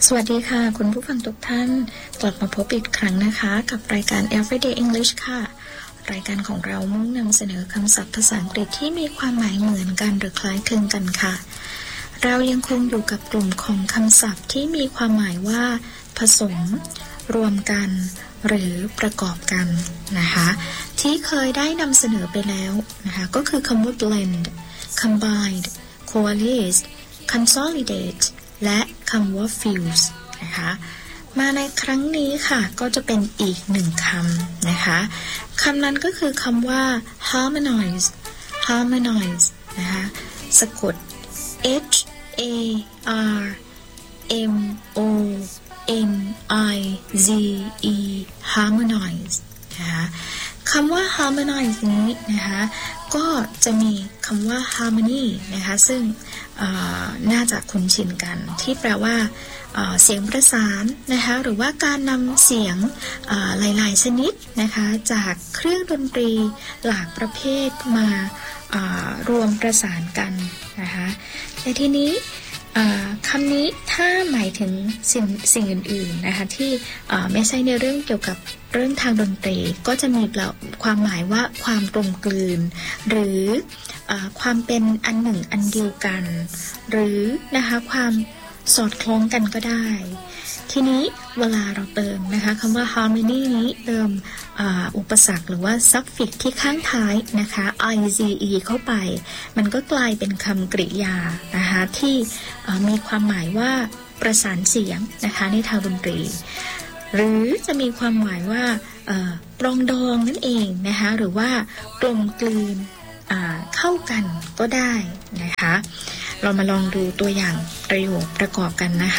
สวัสดีค่ะคุณผู้ฟังทุกท่านกลับมาพบอีกครั้งนะคะกับรายการ Everyday English ค่ะรายการของเรามุ่งนำเสนอคำศัพท์ภาษาอังกฤษที่มีความหมายเหมือนกันหรือคล้ายคลึงกันค่ะเรายังคงอยู่กับกลุ่มของคำศัพท์ที่มีความหมายว่าผสมรวมกันหรือประกอบกันนะคะที่เคยได้นำเสนอไปแล้วนะคะก็คือคำว่า blend combined coalesce consolidateและคำว่า fuse นะคะมาในครั้งนี้ค่ะก็จะเป็นอีกหนึ่งคำนะคะคำนั้นก็คือคำว่า harmonize harmonize นะคะสะกด H A R M O N I Z E harmonize นะคะคำว่า harmonize นี้นะคะก็จะมีคำว่า harmony นะคะซึ่งน่าจะคุ้นชินกันที่แปลว่าเสียงประสานนะคะหรือว่าการนำเสียงหลายๆชนิดนะคะจากเครื่องดนตรีหลากประเภทมารวมประสานกันนะคะแต่ทีนี้คำนี้ถ้าหมายถึงสิ่งอื่นๆนะคะที่ไม่ใช่ในเรื่องเกี่ยวกับเรื่องทางดนตรีก็จะมีความหมายว่าความกลมกลืนหรือความเป็นอันหนึ่งอันเดียวกันหรือนะคะความสอดคล้องกันก็ได้ทีนี้เวลาเราเติมนะคะคำว่า harmony นี้เติมอุปสรรคหรือว่า suffix ที่ข้างท้ายนะคะ ize เข้าไปมันก็กลายเป็นคำกริยานะคะที่มีความหมายว่าประสานเสียงนะคะในทางดนตรีหรือจะมีความหมายว่าปรองดองนั่นเองนะคะหรือว่ากลมกลืนเข้ากันก็ได้นะคะเรามาลองดูตัวอย่างประโยคประกอบกันนะคะ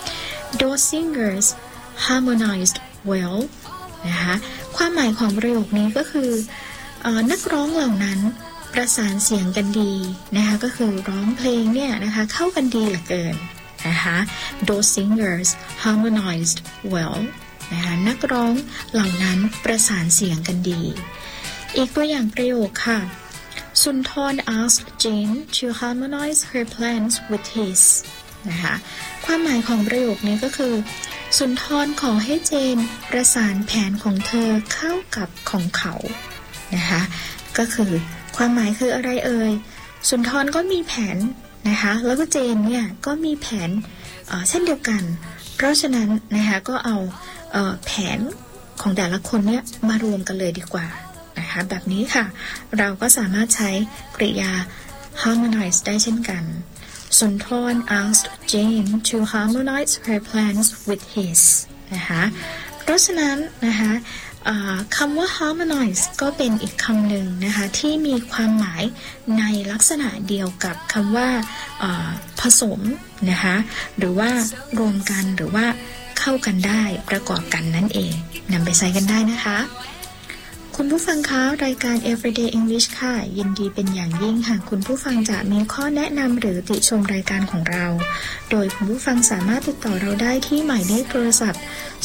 Those singers harmonized well นะคะความหมายของประโยคนี้ก็คือนักร้องเหล่านั้นประสานเสียงกันดีนะคะก็คือร้องเพลงเนี่ยนะคะเข้ากันดีเหลือเกินนะคะ Those singers harmonized well นะคะนักร้องเหล่านั้นประสานเสียงกันดีอีกตัวอย่างประโยคค่ะSunthorn asked Jane to harmonize her plans with his นะคะความหมายของประโยคนี้ก็คือสุนทรขอให้เจนประสานแผนของเธอเข้ากับของเขานะคะก็คือความหมายคืออะไรเอ่ยสุนทรก็มีแผนนะคะแล้วก็เจนเนี่ยก็มีแผนเช่นเดียวกันเพราะฉะนั้นนะคะก็เอาแผนของแต่ละคนเนี่ยมารวมกันเลยดีกว่านะคะแบบนี้ค่ะเราก็สามารถใช้กริยา harmonize ได้เช่นกันสุนทร asked Jane to harmonize her plans with his นะคะเพราะฉะนั้นนะคะคำว่า harmonize ก็เป็นอีกคำหนึ่งนะคะที่มีความหมายในลักษณะเดียวกับคำว่าผสมนะคะหรือว่ารวมกันหรือว่าเข้ากันได้ประกอบกันนั่นเองนำไปใช้กันได้นะคะคุณผู้ฟังคะรายการ Everyday English ค่ะยินดีเป็นอย่างยิ่งหากคุณผู้ฟังจะมีข้อแนะนำหรือติชมรายการของเราโดยคุณผู้ฟังสามารถติดต่อเราได้ที่หมายเลขโทรศัพท์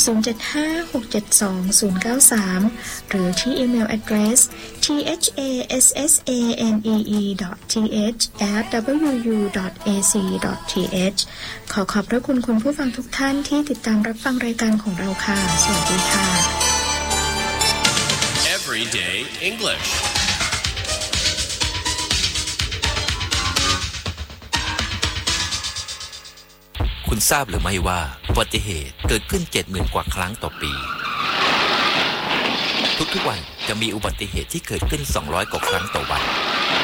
075-672-093หรือที่อีเมล address thassanee.th@wuu.ac.th ขอขอบพระคุณคุณผู้ฟังทุกท่านที่ติดตามรับฟังรายการของเราค่ะสวัสดีค่ะ Everyday English คุณทราบหรือไม่ว่าอุบัติเหตุเกิดขึ้น 70,000 กว่าครั้งต่อปีทุกๆวันจะมีอุบัติเหตุที่เกิดขึ้น200 กว่าครั้งต่อวัน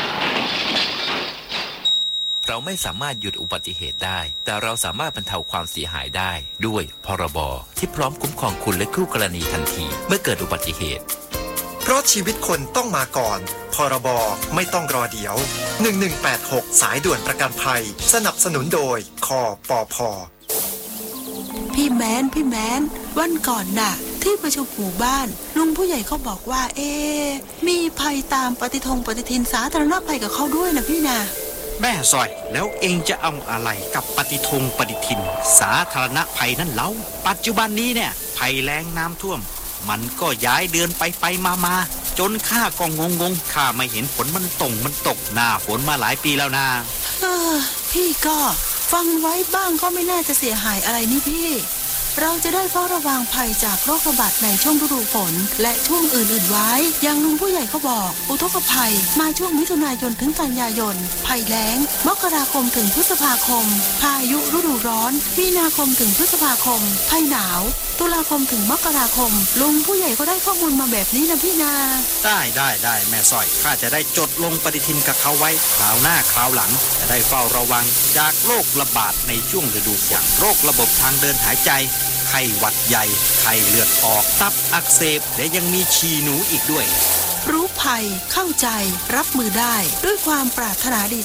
เราไม่สามารถหยุดอุบัติเหตุได้แต่เราสามารถบรรเทาความเสียหายได้ด้วยพรบที่พร้อมคุ้มครองคุณและคู่กรณีทันทีเมื่อเกิดอุบัติเหตุเพราะชีวิตคนต้องมาก่อนพรบไม่ต้องรอเดี๋ยว1186สายด่วนประกันภัยสนับสนุนโดยคปภ. พี่แมนวันก่อนน่ะที่ประชุมหมู่บ้านลุงผู้ใหญ่เขาบอกว่ามีภัยตามปฏิทินสาธารณภัยกับเขาด้วยนะพี่นะแม่ซอยแล้วเองจะเอาอะไรกับปฏิทินสาธารณภัยนั่นเล่าปัจจุบันนี้เนี่ยภัยแล้งน้ำท่วมมันก็ย้ายเดือนไปมาจนข้าก็งงข้าไม่เห็นฝนมันตกหน้าฝนมาหลายปีแล้วนะพี่ก็ฟังไว้บ้างก็ไม่น่าจะเสียหายอะไรนี่พี่เราจะได้เฝ้าระวังภัยจากโรคระบาดในช่วงฤดูฝนและช่วงอื่นๆไว้อย่างลุงผู้ใหญ่เขาบอกอุทกภัยมาช่วงมิถุนายนถึงกันยายนภัยแล้งมกราคมถึงพฤษภาคมพายุฤดูร้อนมีนาคมถึงพฤษภาคมภัยหนาวตุลาคมถึงมกราคมลุงผู้ใหญ่ก็ได้ข้อมูลมาแบบนี้นะพี่นาได้แม่สร้อยข้าจะได้จดลงปฏิทินกับเขาไว้คราวหน้าคราวหลังจะได้เฝ้าระวังจากโรคระบาดในช่วงฤดูฝนโรคระบบทางเดินหายใจไข้หวัดใหญ่ไข้เลือดออกตับอักเสบและยังมีฉี่หนูอีกด้วยรู้ภัยเข้าใจรับมือได้ด้วยความปรารถนาดี